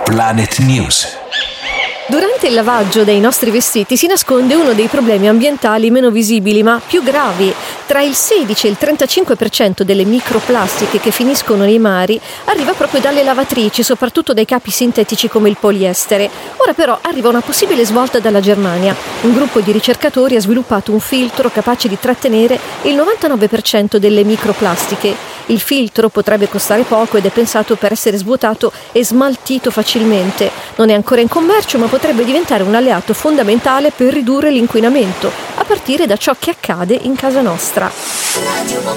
Planet News. Durante il lavaggio dei nostri vestiti si nasconde uno dei problemi ambientali meno visibili ma più gravi. Tra il 16 e il 35% delle microplastiche che finiscono nei mari arriva proprio dalle lavatrici, soprattutto dai capi sintetici come il poliestere. Ora però arriva una possibile svolta dalla Germania. Un gruppo di ricercatori ha sviluppato un filtro capace di trattenere il 99% delle microplastiche. Il filtro potrebbe costare poco ed è pensato per essere svuotato e smaltito facilmente. Non è ancora in commercio, ma potrebbe diventare un alleato fondamentale per ridurre l'inquinamento, a partire da ciò che accade in casa nostra.